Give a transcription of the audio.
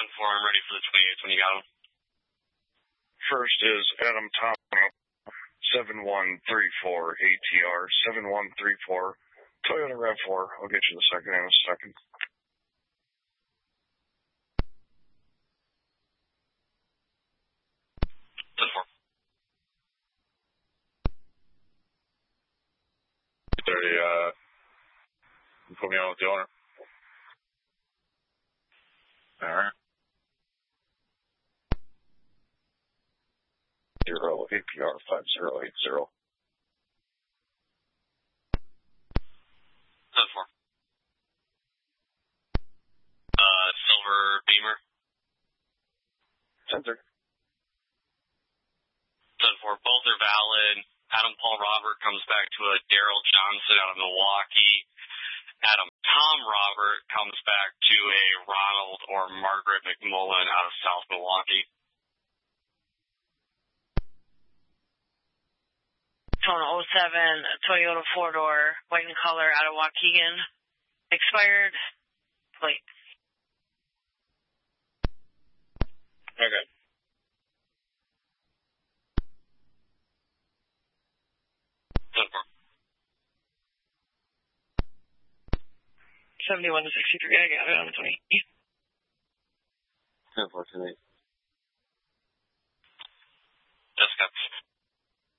10-4, I'm ready for the 28th when you got them. First is Adam Thomas, 7134 ATR, 7134, Toyota RAV4. I'll get you the second in a second. Put me on with the owner. All right. 0 APR 5080. 10-4. Silver Beamer. 10-3. 10-4. Both are valid. Adam Paul Robert comes back to a Daryl Johnson out of Milwaukee. Adam Tom Robert comes back to a Ronald or Margaret McMullen out of South Milwaukee. Tone 07, Toyota 4-door, white in color out of Waukegan. Expired plate. Okay. Ten-4. 71 to 63, I got it on the 20. 10-4 tonight.